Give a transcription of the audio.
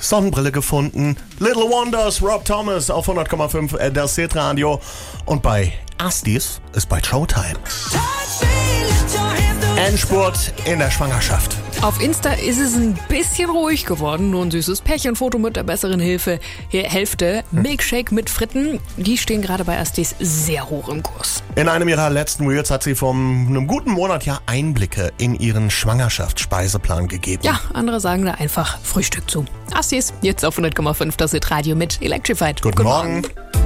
Sonnenbrille gefunden. Little Wonders, Rob Thomas auf 100,5 das Hitradio. Und bei Astis ist bald Showtime. Endspurt in der Schwangerschaft. Auf Insta ist es ein bisschen ruhig geworden. Nur ein süßes Pärchenfoto mit der besseren Hälfte. Milkshake mit Fritten. Die stehen gerade bei Astis sehr hoch im Kurs. In einem ihrer letzten Reels hat sie vor einem guten Monat Einblicke in ihren Schwangerschaftsspeiseplan gegeben. Ja, andere sagen da einfach Frühstück zu. Astis, jetzt auf 100,5 das Hitradio mit Electrified. Guten Morgen.